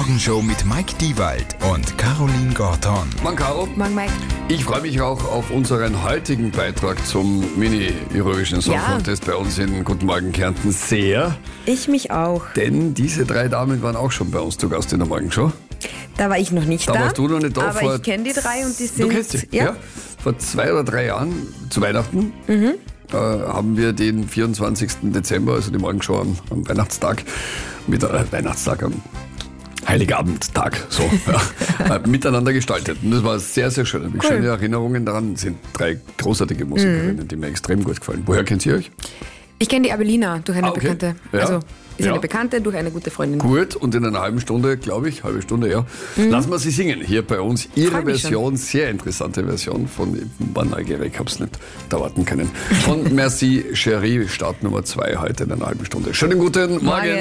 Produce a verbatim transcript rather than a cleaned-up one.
Morgenshow mit Mike Diewald und Caroline Gorton. Morgen, Caro. Morgen, Mike. Ich freue mich auch auf unseren heutigen Beitrag zum Mini-Eurovision Song Ja. Contest bei uns in Guten Morgen Kärnten sehr. Ich mich auch. Denn diese drei Damen waren auch schon bei uns zu Gast in der Morgenshow. Da war ich noch nicht Da da. warst du noch nicht da. Aber vor, ich kenne die drei und die sind... Du kennst sie? Ja. Vor zwei oder drei Jahren, zu Weihnachten, Mhm. äh, haben wir den vierundzwanzigsten Dezember, also die Morgenshow am, am Weihnachtstag, mit äh, Weihnachtstag am Heiligabendtag, so, ja, äh, miteinander gestaltet. Und das war sehr, sehr schön. Cool. Schöne Erinnerungen daran. Sind drei großartige Musikerinnen, mhm. die mir extrem gut gefallen. Woher kennt ihr euch? Ich kenne die Abelina durch eine Ah, okay. Bekannte. Ja. Also ist Ja. eine Bekannte durch eine gute Freundin. Gut, und in einer halben Stunde, glaube ich, halbe Stunde, ja, mhm. lassen wir sie singen. Hier bei uns ihre Freu mich Version, sehr interessante Version von, war neugierig, ich habe es nicht da warten können, von Merci Cherie, Start Nummer zwei heute in einer halben Stunde. Schönen guten Morgen. Morgen.